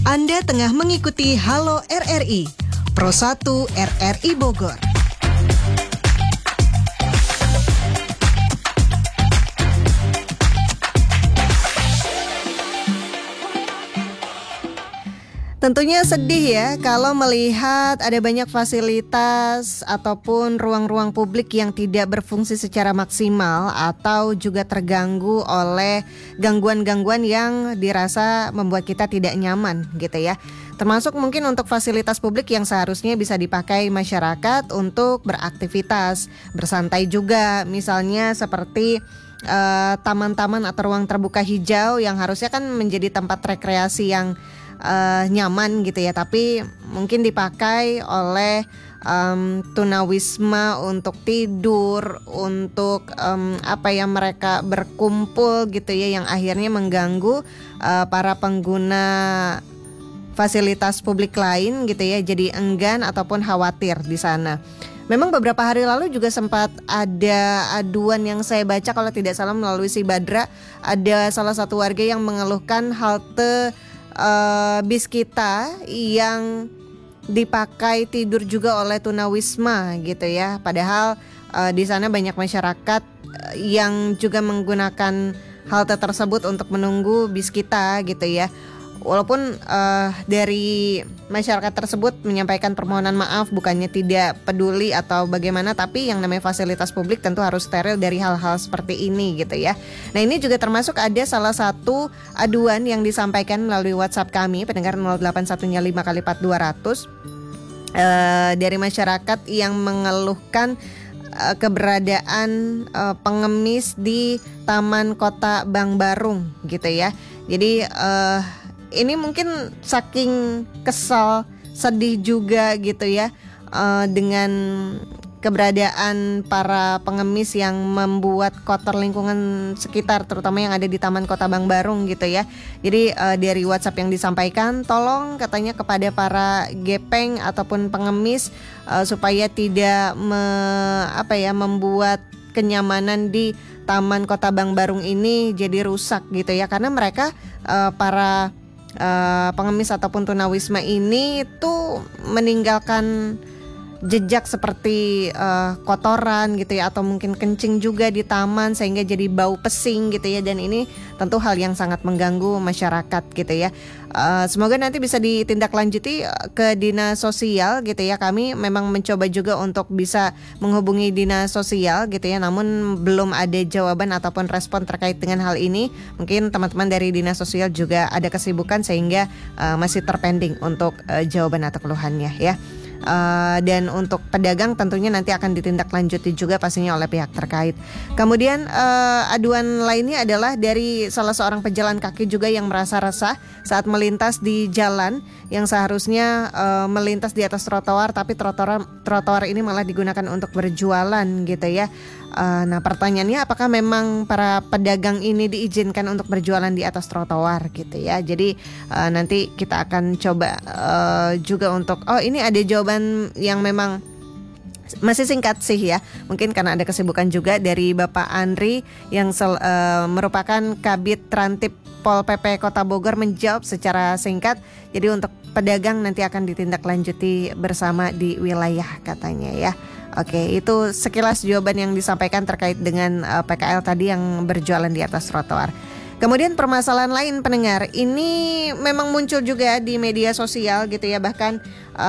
Anda tengah mengikuti Halo RRI, Pro 1 RRI Bogor. Tentunya sedih ya kalau melihat ada banyak fasilitas ataupun ruang-ruang publik yang tidak berfungsi secara maksimal atau juga terganggu oleh gangguan-gangguan yang dirasa membuat kita tidak nyaman gitu ya. Termasuk mungkin untuk fasilitas publik yang seharusnya bisa dipakai masyarakat untuk beraktivitas, bersantai juga, misalnya seperti taman-taman atau ruang terbuka hijau yang harusnya kan menjadi tempat rekreasi yang nyaman gitu ya, tapi mungkin dipakai oleh tunawisma untuk tidur, untuk mereka berkumpul gitu ya, yang akhirnya mengganggu para pengguna fasilitas publik lain gitu ya, jadi enggan ataupun khawatir di sana. Memang beberapa hari lalu juga sempat ada aduan yang saya baca kalau tidak salah melalui si Badra, ada salah satu warga yang mengeluhkan halte bis kita yang dipakai tidur juga oleh tunawisma gitu ya. Padahal di sana banyak masyarakat yang juga menggunakan halte tersebut untuk menunggu bis kita gitu ya. Walaupun dari masyarakat tersebut menyampaikan permohonan maaf, bukannya tidak peduli atau bagaimana, tapi yang namanya fasilitas publik tentu harus steril dari hal-hal seperti ini gitu ya. Nah, ini juga termasuk ada salah satu aduan yang disampaikan melalui WhatsApp kami, pendengar 0815454200, dari masyarakat yang mengeluhkan keberadaan pengemis di Taman Kota Bangbarung gitu ya. Jadi ini mungkin saking kesal, sedih juga gitu ya, dengan keberadaan para pengemis yang membuat kotor lingkungan sekitar, terutama yang ada di Taman Kota Bangbarung gitu ya. Jadi dari WhatsApp yang disampaikan, tolong katanya kepada para gepeng ataupun pengemis supaya tidak membuat kenyamanan di Taman Kota Bangbarung ini jadi rusak gitu ya, karena mereka para pengemis ataupun tunawisma ini tuh meninggalkan jejak seperti kotoran gitu ya, atau mungkin kencing juga di taman sehingga jadi bau pesing gitu ya, dan ini tentu hal yang sangat mengganggu masyarakat gitu ya. Semoga nanti bisa ditindaklanjuti ke dinas sosial gitu ya. Kami memang mencoba juga untuk bisa menghubungi dinas sosial gitu ya, namun belum ada jawaban ataupun respon terkait dengan hal ini. Mungkin teman-teman dari dinas sosial juga ada kesibukan sehingga masih terpending untuk jawaban atau keluhannya ya. Dan untuk pedagang tentunya nanti akan ditindaklanjuti juga pastinya oleh pihak terkait. Kemudian aduan lainnya adalah dari salah seorang pejalan kaki juga yang merasa resah saat melintas di jalan yang seharusnya melintas di atas trotoar, tapi trotoar ini malah digunakan untuk berjualan gitu ya. Nah, pertanyaannya apakah memang para pedagang ini diizinkan untuk berjualan di atas trotoar gitu ya. Jadi nanti kita akan coba juga untuk ini ada jawaban yang memang masih singkat sih ya, mungkin karena ada kesibukan juga dari Bapak Andri yang merupakan Kabid Trantip Pol PP Kota Bogor menjawab secara singkat. Jadi untuk pedagang nanti akan ditindaklanjuti bersama di wilayah katanya ya. Oke, itu sekilas jawaban yang disampaikan terkait dengan PKL tadi yang berjualan di atas trotoar. Kemudian permasalahan lain pendengar, ini memang muncul juga di media sosial gitu ya, bahkan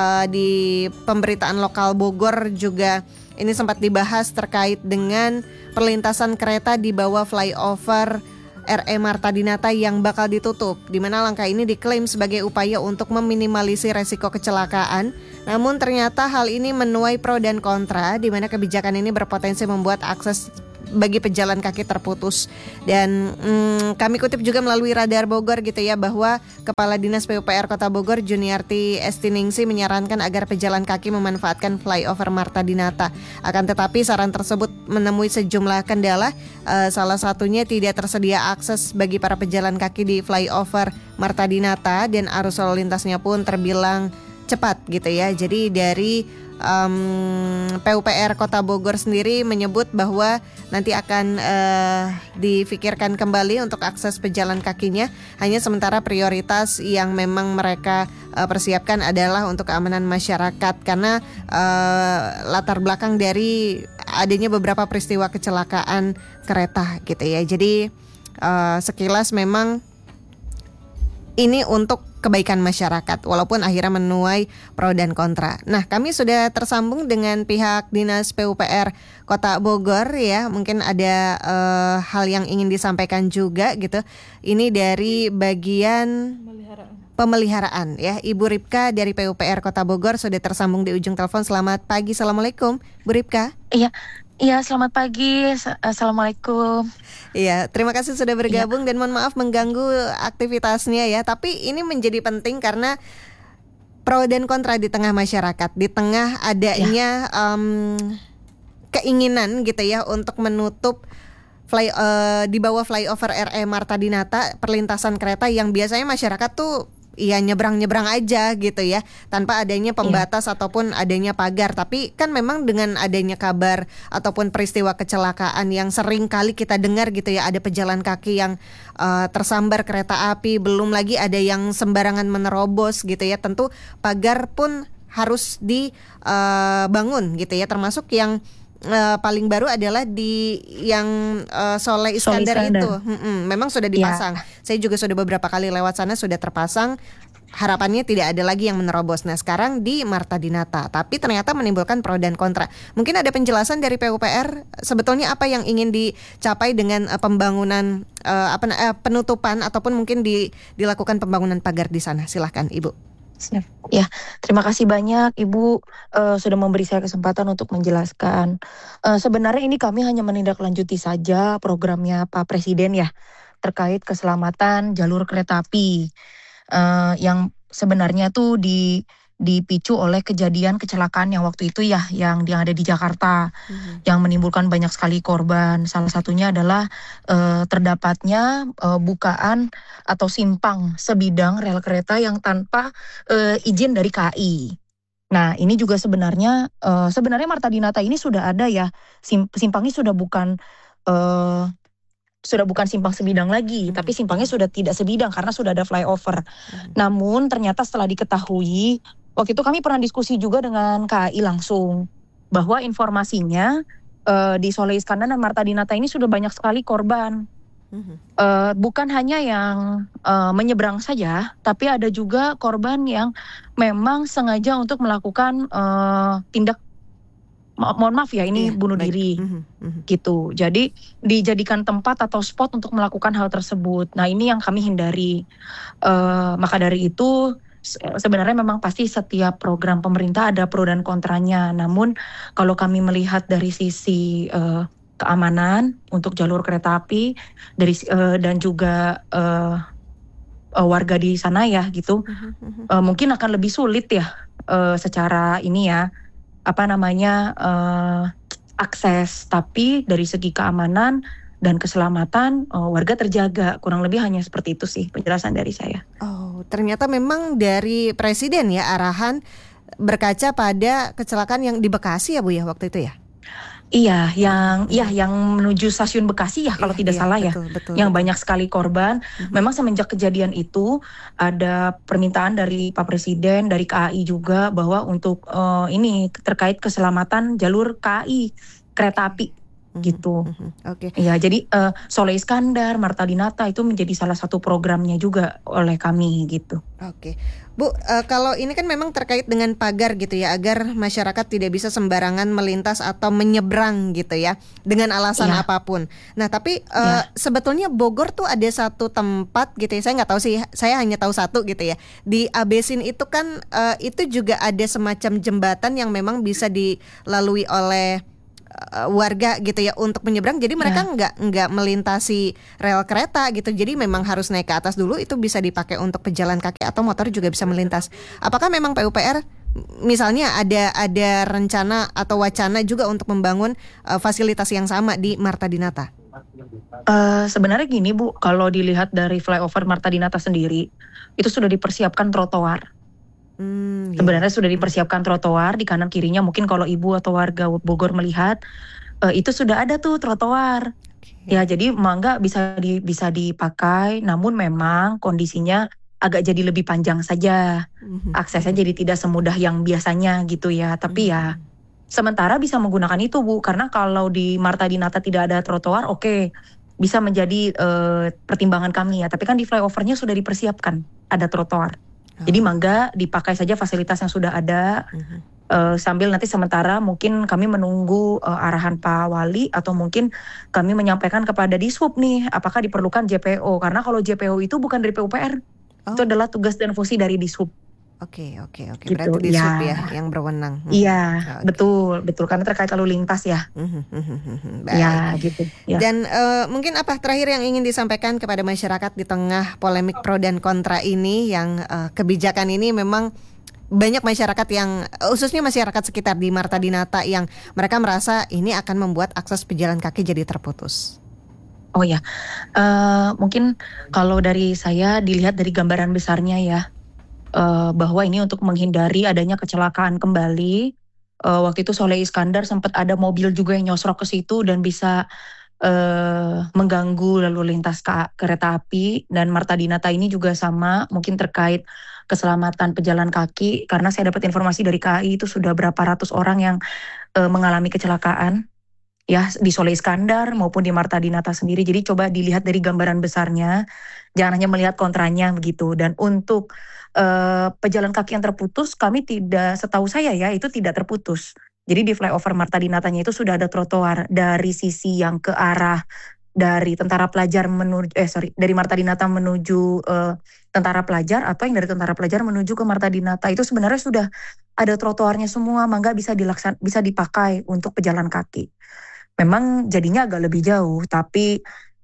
di pemberitaan lokal Bogor juga ini sempat dibahas terkait dengan perlintasan kereta di bawah flyover RE Marta Dinata yang bakal ditutup, di mana langkah ini diklaim sebagai upaya untuk meminimalisir resiko kecelakaan. Namun ternyata hal ini menuai pro dan kontra, di mana kebijakan ini berpotensi membuat akses bagi pejalan kaki terputus. Dan kami kutip juga melalui Radar Bogor gitu ya, bahwa Kepala Dinas PUPR Kota Bogor Juniarti Estiningsi menyarankan agar pejalan kaki memanfaatkan flyover Marta Dinata. Akan tetapi saran tersebut menemui sejumlah kendala, salah satunya tidak tersedia akses bagi para pejalan kaki di flyover Marta Dinata dan arus lalu lintasnya pun terbilang cepat gitu ya. Jadi dari PUPR Kota Bogor sendiri menyebut bahwa nanti akan difikirkan kembali untuk akses pejalan kakinya. Hanya sementara prioritas yang memang mereka persiapkan adalah untuk keamanan masyarakat, karena latar belakang dari adanya beberapa peristiwa kecelakaan kereta gitu ya. Jadi sekilas memang ini untuk kebaikan masyarakat, walaupun akhirnya menuai pro dan kontra. Nah, kami sudah tersambung dengan pihak Dinas PUPR Kota Bogor ya. Mungkin ada hal yang ingin disampaikan juga gitu. Ini dari bagian pemeliharaan ya. Ibu Ripka dari PUPR Kota Bogor sudah tersambung di ujung telepon. Selamat pagi, Assalamualaikum Bu Ripka. Iya, selamat pagi. Assalamualaikum. Iya, terima kasih sudah bergabung dan mohon maaf mengganggu aktivitasnya ya. Tapi ini menjadi penting karena pro dan kontra di tengah masyarakat, di tengah adanya keinginan gitu ya untuk menutup di bawah flyover RE Marta Dinata, perlintasan kereta yang biasanya masyarakat tuh nyebrang-nyebrang aja gitu ya, tanpa adanya pembatas ataupun adanya pagar. Tapi kan memang dengan adanya kabar ataupun peristiwa kecelakaan yang sering kali kita dengar gitu ya, ada pejalan kaki yang tersambar kereta api, belum lagi ada yang sembarangan menerobos gitu ya. Tentu pagar pun harus dibangun gitu ya, termasuk yang paling baru adalah di yang Soleh Iskandar itu memang sudah dipasang. Saya juga sudah beberapa kali lewat sana, sudah terpasang. Harapannya tidak ada lagi yang menerobos. Nah, sekarang di Marta Dinata, tapi ternyata menimbulkan pro dan kontra. Mungkin ada penjelasan dari PUPR sebetulnya apa yang ingin dicapai dengan pembangunan penutupan ataupun mungkin dilakukan pembangunan pagar di sana. Silahkan Ibu. Ya, terima kasih banyak Ibu sudah memberi saya kesempatan untuk menjelaskan. Sebenarnya ini kami hanya menindaklanjuti saja programnya Pak Presiden ya, terkait keselamatan jalur kereta api yang sebenarnya tuh dipicu oleh kejadian kecelakaan yang waktu itu ya, yang ada di Jakarta, yang menimbulkan banyak sekali korban. Salah satunya adalah terdapatnya bukaan atau simpang sebidang rel kereta yang tanpa izin dari KAI. Nah, ini juga sebenarnya Marta Dinata ini sudah ada ya, simpangnya sudah bukan simpang sebidang lagi, tapi simpangnya sudah tidak sebidang karena sudah ada flyover. Namun ternyata setelah diketahui, waktu itu kami pernah diskusi juga dengan KAI langsung, bahwa informasinya di Soleh Iskandar dan Marta Dinata ini sudah banyak sekali korban. Bukan hanya yang menyeberang saja, tapi ada juga korban yang memang sengaja untuk melakukan tindak, mohon maaf ya, ini bunuh diri gitu. Jadi dijadikan tempat atau spot untuk melakukan hal tersebut. Nah, ini yang kami hindari. Maka dari itu sebenarnya memang pasti setiap program pemerintah ada pro dan kontranya. Namun kalau kami melihat dari sisi keamanan untuk jalur kereta api dan juga warga di sana ya gitu, mungkin akan lebih sulit ya secara ini ya, akses. Tapi dari segi keamanan dan keselamatan warga terjaga. Kurang lebih hanya seperti itu sih penjelasan dari saya. Oh, ternyata memang dari Presiden ya arahan berkaca pada kecelakaan yang di Bekasi ya Bu ya waktu itu ya? Iya, yang menuju stasiun Bekasi ya kalau tidak salah ya, betul. Yang banyak sekali korban. Memang semenjak kejadian itu ada permintaan dari Pak Presiden, dari KAI juga, bahwa untuk ini terkait keselamatan jalur KAI kereta api gitu. Oke. Ya, jadi Soleh Iskandar, Marta Dinata itu menjadi salah satu programnya juga oleh kami gitu. Oke. Bu, kalau ini kan memang terkait dengan pagar gitu ya, agar masyarakat tidak bisa sembarangan melintas atau menyeberang gitu ya, dengan alasan apapun. Nah, tapi sebetulnya Bogor tuh ada satu tempat gitu ya, saya nggak tahu sih, saya hanya tahu satu gitu ya. Di Abesin itu kan itu juga ada semacam jembatan yang memang bisa dilalui oleh warga gitu ya untuk menyeberang. Jadi mereka nggak melintasi rel kereta gitu. Jadi memang harus naik ke atas dulu. Itu bisa dipakai untuk pejalan kaki atau motor juga bisa melintas. Apakah memang PUPR misalnya ada rencana atau wacana juga untuk membangun fasilitas yang sama di Marta Dinata? Sebenarnya gini Bu, kalau dilihat dari flyover Marta Dinata sendiri itu sudah dipersiapkan trotoar. Iya. Sebenarnya sudah dipersiapkan trotoar di kanan kirinya. Mungkin kalau ibu atau warga Bogor melihat itu sudah ada tuh trotoar. Oke. Ya, jadi mangga bisa dipakai. Namun memang kondisinya agak jadi lebih panjang saja. Aksesnya jadi tidak semudah yang biasanya gitu ya. Tapi ya sementara bisa menggunakan itu Bu. Karena kalau di Marta Dinata tidak ada trotoar, oke, bisa menjadi pertimbangan kami ya. Tapi kan di flyovernya sudah dipersiapkan ada trotoar. Jadi mangga dipakai saja fasilitas yang sudah ada. Sambil nanti sementara mungkin kami menunggu arahan Pak Wali atau mungkin kami menyampaikan kepada Dishub nih apakah diperlukan JPO, karena kalau JPO itu bukan dari PUPR, itu adalah tugas dan fungsi dari Dishub. Oke. Gitu, Berarti Dishub ya. ya yang berwenang. Iya, Oke. betul karena terkait lalu lintas ya. Baik. Ya, gitu. Ya. Dan mungkin apa terakhir yang ingin disampaikan kepada masyarakat di tengah polemik pro dan kontra ini, yang kebijakan ini memang banyak masyarakat yang khususnya masyarakat sekitar di Marta Dinata yang mereka merasa ini akan membuat akses pejalan kaki jadi terputus. Oh ya, mungkin kalau dari saya dilihat dari gambaran besarnya ya, bahwa ini untuk menghindari adanya kecelakaan kembali. Waktu itu Soleh Iskandar sempat ada mobil juga yang nyosrok ke situ dan bisa mengganggu lalu lintas kereta api. Dan Marta Dinata ini juga sama, mungkin terkait keselamatan pejalan kaki, karena saya dapat informasi dari KAI itu sudah berapa ratus orang yang mengalami kecelakaan ya di Soleh Iskandar maupun di Marta Dinata sendiri. Jadi coba dilihat dari gambaran besarnya, jangan hanya melihat kontranya begitu. Dan untuk pejalan kaki yang terputus, kami tidak, setahu saya ya, itu tidak terputus. Jadi di flyover Marta Dinatanya itu sudah ada trotoar dari sisi yang ke arah dari Tentara Pelajar menuju dari Marta Dinata menuju Tentara Pelajar, atau yang dari Tentara Pelajar menuju ke Marta Dinata, itu sebenarnya sudah ada trotoarnya semua, mangga bisa dipakai untuk pejalan kaki. Memang jadinya agak lebih jauh, tapi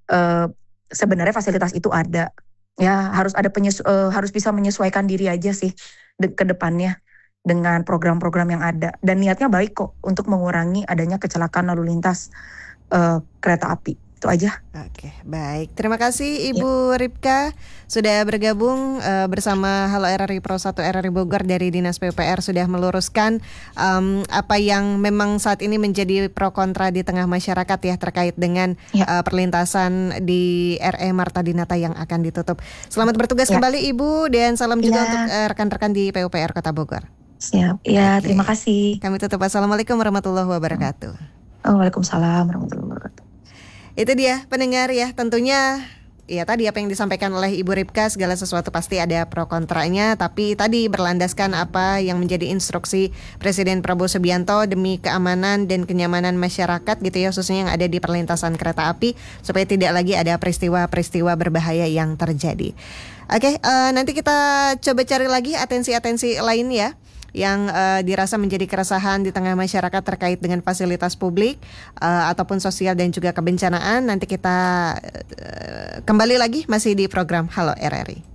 sebenarnya fasilitas itu ada. Ya, harus harus bisa menyesuaikan diri aja sih ke depannya dengan program-program yang ada. Dan niatnya baik kok untuk mengurangi adanya kecelakaan lalu lintas kereta api. Itu aja. Oke, baik. Terima kasih Ibu Ripka sudah bergabung bersama Halo RRI Pro 1 RRI Bogor dari Dinas PUPR, sudah meluruskan apa yang memang saat ini menjadi pro kontra di tengah masyarakat ya terkait dengan perlintasan di RE Marta Dinata yang akan ditutup. Selamat bertugas kembali Ibu, dan salam juga untuk rekan-rekan di PUPR Kota Bogor. Siap. Ya, terima kasih. Kami tutup. Assalamualaikum warahmatullahi wabarakatuh. Waalaikumsalam warahmatullahi wabarakatuh. Itu dia pendengar ya, tentunya ya tadi apa yang disampaikan oleh Ibu Ripka, segala sesuatu pasti ada pro kontranya, tapi tadi berlandaskan apa yang menjadi instruksi Presiden Prabowo Subianto demi keamanan dan kenyamanan masyarakat gitu ya, khususnya yang ada di perlintasan kereta api, supaya tidak lagi ada peristiwa-peristiwa berbahaya yang terjadi. Oke, nanti kita coba cari lagi atensi-atensi lain ya yang dirasa menjadi keresahan di tengah masyarakat terkait dengan fasilitas publik ataupun sosial dan juga kebencanaan. Nanti kita kembali lagi masih di program Halo RRI.